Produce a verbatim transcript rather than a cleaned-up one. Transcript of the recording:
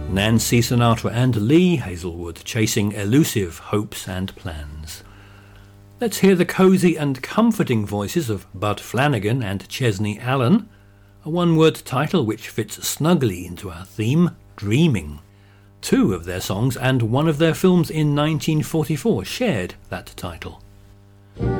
Nancy Sinatra and Lee Hazelwood chasing elusive hopes and plans. Let's hear the cosy and comforting voices of Bud Flanagan and Chesney Allen, a one-word title which fits snugly into our theme, Dreaming. Two of their songs and one of their films in nineteen forty-four shared that title.